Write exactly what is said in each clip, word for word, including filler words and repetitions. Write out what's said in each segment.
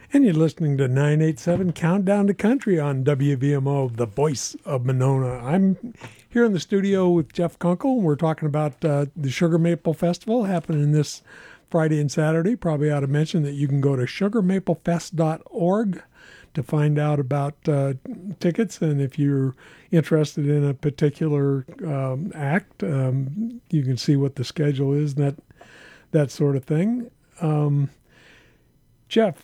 And you're listening to nine eighty-seven Countdown to Country on W V M O, the voice of Monona. I'm here in the studio with Jeff Kunkel, and we're talking about uh, the Sugar Maple Festival happening this Friday and Saturday. Probably ought to mention that you can go to sugar maple fest dot org to find out about uh, tickets, and if you're interested in a particular um, act, um, you can see what the schedule is and that, that sort of thing. Um, Jeff,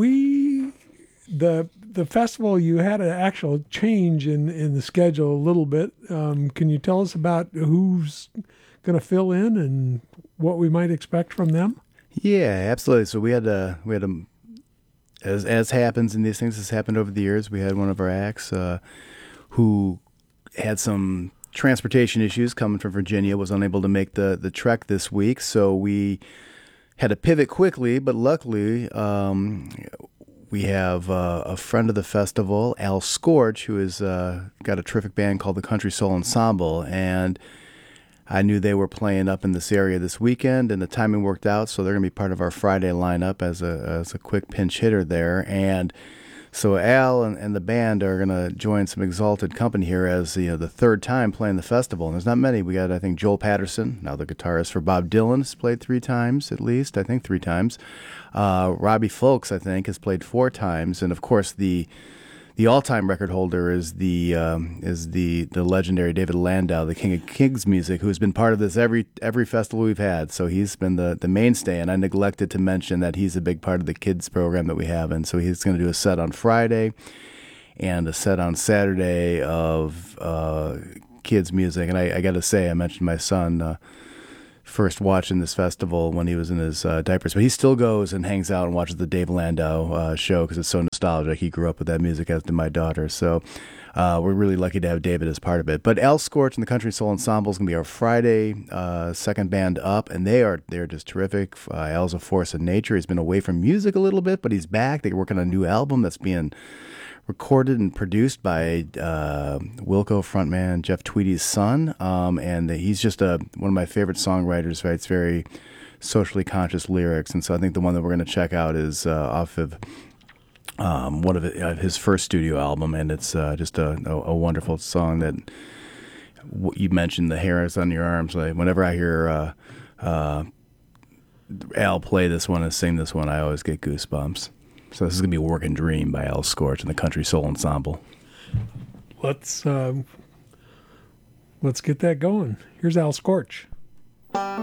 we the the festival, you had an actual change in, in the schedule a little bit. Um, can you tell us about who's going to fill in and what we might expect from them? Yeah, absolutely. So we had a we had a as as happens in these things, has happened over the years. We had one of our acts uh, who had some transportation issues coming from Virginia, was unable to make the the trek this week, so we had to pivot quickly, but luckily um, we have uh, a friend of the festival, Al Scorch, who has uh, got a terrific band called the Country Soul Ensemble, and I knew they were playing up in this area this weekend, and the timing worked out, so they're going to be part of our Friday lineup as a as a quick pinch hitter there. And so Al and, and the band are going to join some exalted company here as you know, the third time playing the festival. And there's not many. We got, I think, Joel Patterson, now the guitarist for Bob Dylan, has played three times at least. I think three times. Uh, Robbie Folks, I think, has played four times. And, of course, the the all-time record holder is the um, is the the legendary David Landau, the King of Kings music, who's been part of this every every festival we've had. So he's been the, the mainstay, and I neglected to mention that he's a big part of the kids program that we have. And so he's going to do a set on Friday and a set on Saturday of uh, kids music. And I, I got to say, I mentioned my son uh, first watching this festival when he was in his uh, diapers, but he still goes and hangs out and watches the Dave Landau uh, show because it's so nostalgic. He grew up with that music, as did my daughter. So uh, we're really lucky to have David as part of it. But Al Scorch and the Country Soul Ensemble is going to be our Friday uh, second band up, and they are they're just terrific. Uh, Al's a force of nature. He's been away from music a little bit, but he's back. They're working on a new album that's being recorded and produced by uh, Wilco frontman Jeff Tweedy's son, um, and he's just a one of my favorite songwriters. Writes very socially conscious lyrics, and so I think the one that we're going to check out is uh, off of um, one of his first studio album, and it's uh, just a, a, a wonderful song that you mentioned, the hairs on your arms. Like whenever I hear uh, uh, Al play this one and sing this one, I always get goosebumps. So this is going to be Working Dream by Al Scorch and the Country Soul Ensemble. Let's, uh, let's get that going. Here's Al Scorch.